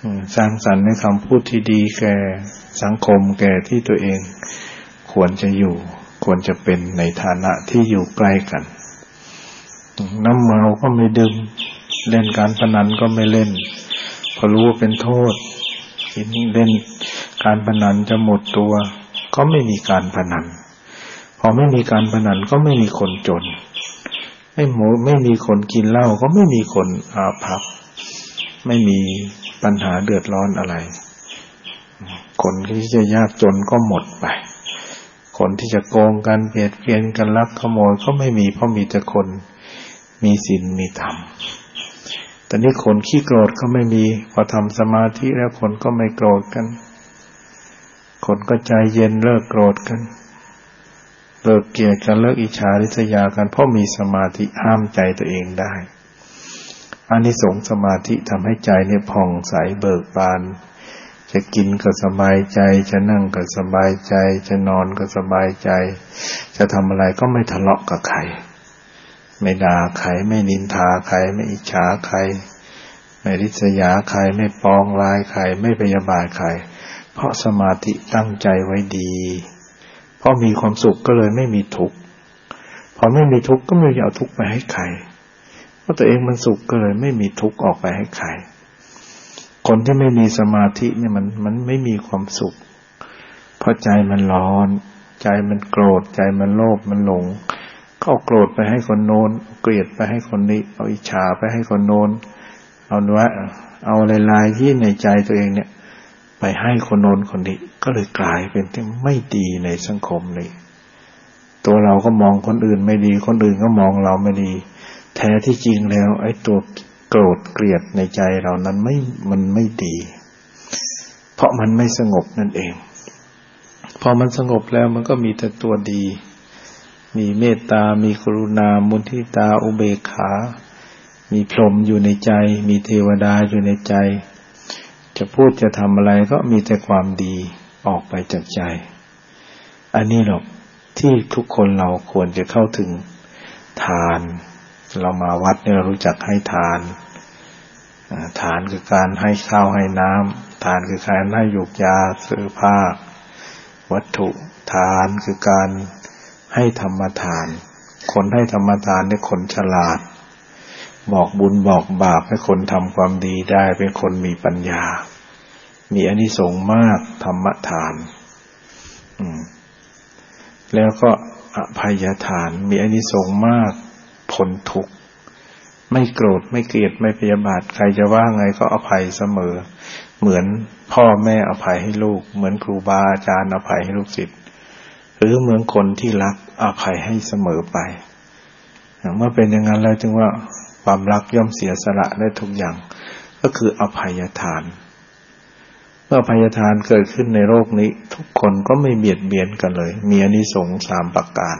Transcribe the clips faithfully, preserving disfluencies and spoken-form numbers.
สร้างสรรค์ในคำพูดที่ดีแก่สังคมแก่ที่ตัวเองควรจะอยู่ควรจะเป็นในฐานะที่อยู่ใกล้กันน้ำเมาก็ไม่ดื่มเล่นการพนันก็ไม่เล่นพอรู้ว่าเป็นโทษกินเล่นการพนันจะหมดตัวก็ไม่มีการพนันพอไม่มีการพนันก็ไม่มีคนจนไม่หมูไม่มีคนกินเหล้าก็ไม่มีคนอาภัพไม่มีปัญหาเดือดร้อนอะไรคนที่จะยากจนก็หมดไปคนที่จะโกงกันเบียดเบียนกันลักขโมยก็ไม่มีเพราะมีแต่คนมีศีลมีธรรมแต่นี่คนขี้โกรธก็ไม่มีพอทำสมาธิแล้วคนก็ไม่โกรธกันคนก็ใจเย็นเลิกโกรธกันเลิกเกลียดกันเลิกอิจฉาริษยากันเพราะมีสมาธิห้ามใจตัวเองได้อานิสงส์สมาธิทำให้ใจเนี่ยผ่องใสเบิกบานจะกินก็สบายใจจะนั่งก็สบายใจจะนอนก็สบายใจจะทำอะไรก็ไม่ทะเลาะกับใครไม่ด่าใครไม่นินทาใครไม่อิจฉาใครไม่ริษยาใครไม่ปองร้ายใครไม่พยาบาทใครเพราะสมาธิตั้งใจไว้ดีเพราะมีความสุขก็เลยไม่มีทุกข์พอไม่มีทุกข์ก็ไม่อยากเอาทุกข์ไปให้ใครเพราะตัวเองมันสุขก็เลยไม่มีทุกข์ออกไปให้ใครคนที่ไม่มีสมาธิเนี่ยมันมันไม่มีความสุขเพราะใจมันร้อนใจมันโกรธใจมันโลภมันหลงก็เอาโกรธไปให้คนโน้นเกลียดไปให้คนนี้เอาอิจฉาไปให้คนโน้นเอาว่าเอาลายๆที่ในใจตัวเองเนี่ยไปให้คนโน้นคนนี้ก็เลยกลายเป็นที่ไม่ดีในสังคมนี้ตัวเราก็มองคนอื่นไม่ดีคนอื่นก็มองเราไม่ดีแท้ที่จริงแล้วไอ้ตัวโกรธเกลียดในใจเรานั้นไม่มันไม่ดีเพราะมันไม่สงบนั่นเองพอมันสงบแล้วมันก็มีแต่ตัวดีมีเมตตามีกรุณามุทิตาอุเบกขามีพรหมอยู่ในใจมีเทวดาอยู่ในใจจะพูดจะทำอะไรก็มีแต่ความดีออกไปจากใจอันนี้หรอกที่ทุกคนเราควรจะเข้าถึงทานเรามาวัดเนี่ยเรารู้จักให้ทานทานคือการให้ข้าวให้น้ำทานคือการให้หยูกยาเสื้อผ้าวัตถุทานคือการให้ธรรมทานคนให้ธรรมทานเนี่ยคนฉลาดบอกบุญบอกบาปให้คนทำความดีได้เป็นคนมีปัญญามีอานิสงส์มากธรรมทานอืมแล้วก็อภัยทานมีอานิสงส์มากพ้นทุกข์ไม่โกรธไม่เกลียดไม่พยาบาทใครจะว่าไงก็อภัยเสมอเหมือนพ่อแม่อภัยให้ลูกเหมือนครูบาอาจารย์อภัยให้ลูกศิษย์หรือเหมือนคนที่รักอภัยให้เสมอไปเมื่อเป็นอย่างนั้นแล้วจึงว่าความรักย่อมเสียสละได้ทุกอย่างก็คืออภัยทานเมื่ออภัยทานเกิดขึ้นในโลกนี้ทุกคนก็ไม่เบียดเบียนกันเลยมีอานิสงส์สามประการ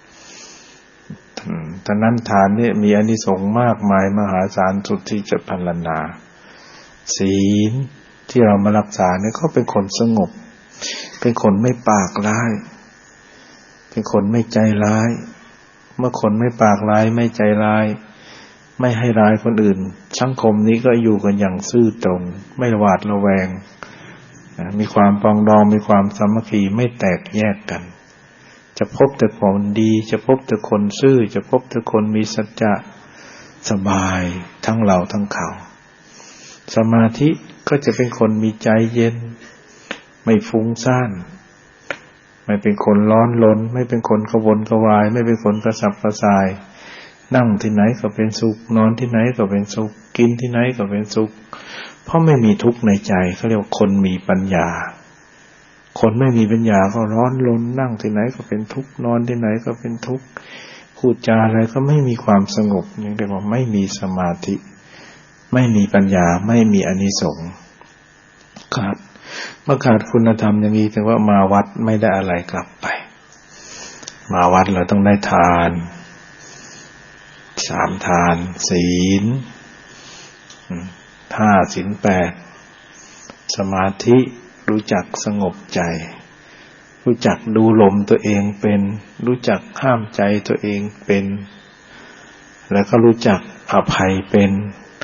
ฉะนั้นทานนี่มีอานิสงส์มากมายมหาศาลสุดที่จะพรรณนาศีลที่เรามารักษาเนี่ยก็เป็นคนสงบเป็นคนไม่ปากร้ายเป็นคนไม่ใจร้ายเมื่อคนไม่ปากร้ายไม่ใจร้ายไม่ให้ร้ายคนอื่นสังคมนี้ก็อยู่กันอย่างซื่อตรงไม่หวาดระแวงมีความปรองดองมีความสามัคคีไม่แตกแยกกันจะพบแต่คนดีจะพบแต่คนซื่อจะพบแต่คนมีสัจจะสบายทั้งเราทั้งเขาสมาธิก็จะเป็นคนมีใจเย็นไม่ฟุ้งซ่านไม่เป็นคนร้อนรนไม่เป็นคนกระวนกระวายไม่เป็นคนกระสับกระส่ายนั่งที่ไหนก็เป็นสุขนอนที่ไหนก็เป็นสุขกินที่ไหนก็เป็นสุขเพราะไม่มีทุกข์ในใจเขาเรียกว่าคนมีปัญญาคนไม่มีปัญญาก็ร้อนรนนั่งที่ไหนก็เป็นทุกข์นอนที่ไหนก็เป็นทุกข์พูดจาอะไรก็ไม่มีความสงบนี่เรียกว่าไม่มีสมาธิไม่มีปัญญาไม่มีอานิสงส์ขาดเมื่อขาดคุณธรรมอย่างนี้ถึงว่ามาวัดไม่ได้อะไรกลับไปมาวัดเราต้องได้ทานสามทานศีลห้าศีลแปดสมาธิรู้จักสงบใจรู้จักดูลมตัวเองเป็นรู้จักห้ามใจตัวเองเป็นแล้วก็รู้จักอภัยเป็น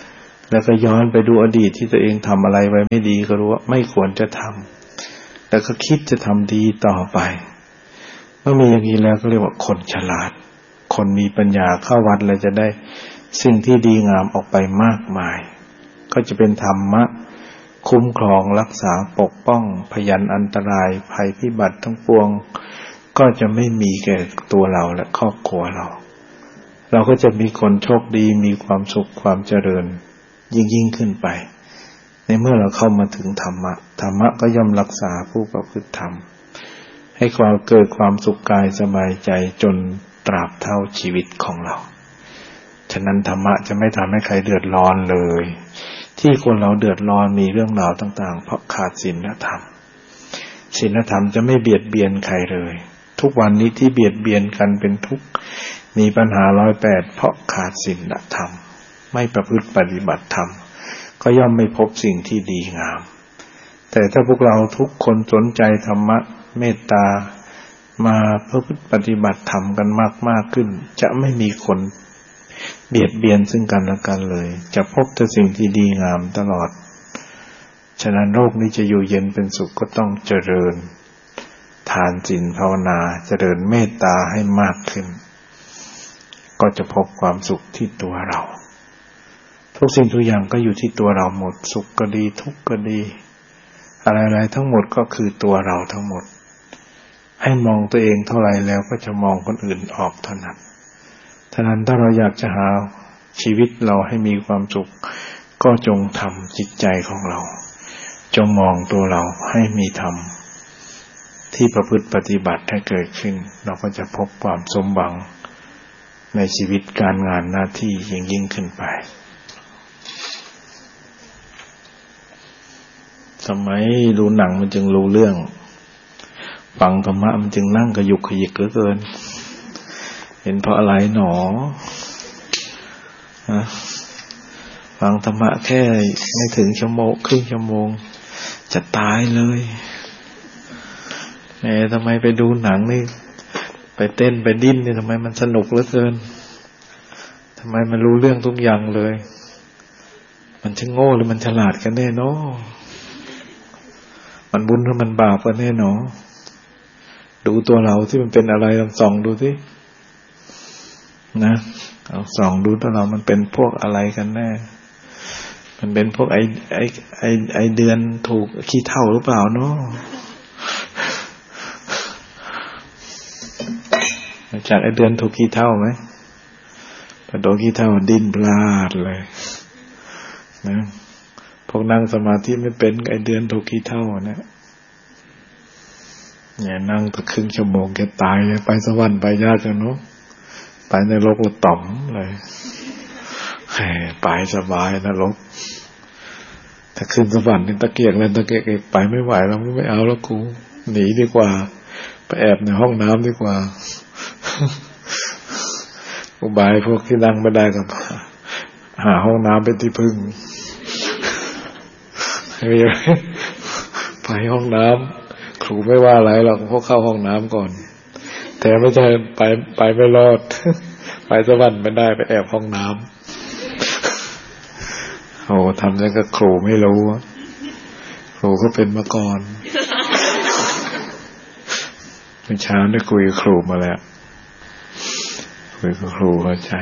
แล้วก็ย้อนไปดูอดีตที่ตัวเองทำอะไรไว้ไม่ดีก็รู้ว่าไม่ควรจะทำแล้วก็คิดจะทำดีต่อไปเมื่อมีอย่างนี้แล้วก็เรียกว่าคนฉลาดคนมีปัญญาเข้าวัดแล้วจะได้สิ่งที่ดีงามออกไปมากมายก็จะเป็นธรรมะคุ้มครองรักษาปกป้องพยันอันตรายภัยพิบัติทั้งปวงก็จะไม่มีแก่ตัวเราและครอบครัวเราเราก็จะมีคนโชคดีมีความสุขความเจริญยิ่งยิ่งขึ้นไปในเมื่อเราเข้ามาถึงธรรมะธรรมะก็ย่อมรักษาผู้ประพฤติธรรมให้ความเกิดความสุขกายสบายใจจนตราบเท่าชีวิตของเราฉะนั้นธรรมะจะไม่ทำให้ใครเดือดร้อนเลยที่คนเราเดือดร้อนมีเรื่องราวต่างๆเพราะขาดศีลธรรมศีลธรรมจะไม่เบียดเบียนใครเลยทุกวันนี้ที่เบียดเบียนกันเป็นทุกข์มีปัญหาร้อยแปดเพราะขาดศีลธรรมไม่ประพฤติปฏิบัติธรรมก็ย่อมไม่พบสิ่งที่ดีงามแต่ถ้าพวกเราทุกคนสนใจธรรมะเมตตามาประพฤติปฏิบัติธรรมกันมากๆขึ้นจะไม่มีคนเบียดเบียนซึ่งกันและกันเลยจะพบแต่สิ่งที่ดีงามตลอดฉะนั้นโลกนี้จะอยู่เย็นเป็นสุขก็ต้องเจริญทานศีลภาวนาเจริญเมตตาให้มากขึ้นก็จะพบความสุขที่ตัวเราทุกสิ่งทุกอย่างก็อยู่ที่ตัวเราหมดสุขก็ดีทุกข์ก็ดีอะไรๆทั้งหมดก็คือตัวเราทั้งหมดให้มองตัวเองเท่าไรแล้วก็จะมองคนอื่นออกเท่านั้นฉะนั้นถ้าเราอยากจะหาชีวิตเราให้มีความสุขก็จงทำจิตใจของเราจงมองตัวเราให้มีธรรมที่ประพฤติปฏิบัติให้เกิดขึ้นเราก็จะพบความสมหวังในชีวิตการงานหน้าที่ยิ่งยิ่งขึ้นไปสมัยดูหนังมันจึงรู้เรื่องฟังธรรมะมันจึงนั่งกระยุกขยิกเหลือเกินเห็นเพราะอะไรหนอฮะฟังธรรมะแค่ไม่ถึงชั่วโมงครึ่งชั่วโมงจะตายเลยแหมทำไมไปดูหนังนี่ไปเต้นไปดิ้นนี่ทำไมมันสนุกเหลือเกินทำไมมันรู้เรื่องทุกอย่างเลยมันช่างโง่หรือมันฉลาดกันแน่เนาะมันบุญหรือมันบาปกันแน่เนาะดูตัวเราที่มันเป็นอะไรลองส่องดูสินะเอาส่องดูตัวเรามันเป็นพวกอะไรกันแน่มันเป็นพวกไอไอไอไอเดือนถูกขี้เถ้าหรือเปล่าเนาะจากไอเดือนถูกขี้เถ้าไหมพอโดนขี้เถ้าดิ้นพลาดเลยนะพวกนั่งสมาธิไม่เป็นไอเดือนถูกขี้เถ้าเนี่ยเนี่ยนั่งตั้งครึ่งชั่วโมงแกตายเลยไปสวรรค์ไปยากจังเนาะไปในโลกละต่อมเลยแหมไปสบายนรกถ้าขึ้นสวรรค์นี่ตะเกียกเลยตะเกียกไปไม่ไหวแล้วไม่เอาแล้วกูหนีดีกว่าไปแอบในห้องน้ำดีกว่าอุบายพวกที่นั่งไม่ได้กับหาห้องน้ำเป็นที่พึ่งไปห้องน้ำครูไม่ว่าอะไรหรอกพวกเข้าห้องน้ำก่อนแต่ไม่ใช่ไปไปไม่รอดไปสวรรค์ไม่ได้ไปแอบห้องน้ำโอ้ทำยังกับครูไม่รู้ครูก็เป็นมาก่อนเมื่อเช้าได้คุยกับครูมาแล้วคุยกับครูเข้าใจ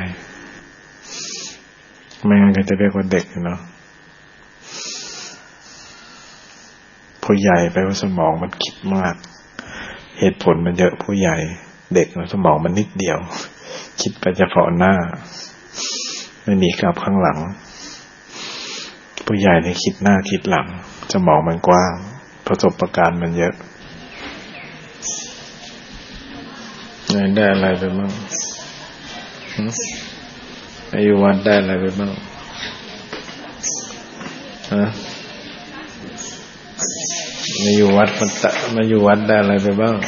ไม่งั้นก็จะเรียกว่าเด็กเนาะผู้ใหญ่ไปว่าสมองมันคิดมากเหตุผลมันเยอะผู้ใหญ่เด็กสมองมันนิดเดียวคิดไปเฉพาะหน้าไม่มีกลับข้างหลังผู้ใหญ่เนี่ยคิดหน้าคิดหลังสมองมันกว้างประสบการณ์มันเยอะได้อะไรไปบ้างอายุวัดได้อะไรไปบ้างฮะมาอยู่วัดมันตะมาอยู่วัดได้อะไรไปบ้าง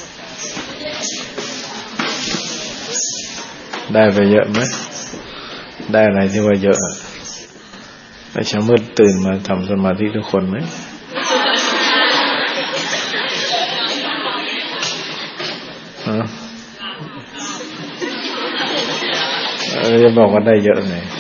ได้ไปเยอะไหมได้อะไรที่ว่าเยอะไปเช้ามืดตื่นมาทำสมาธิทุกคนไหมฮะจะบอกว่าได้เยอะไง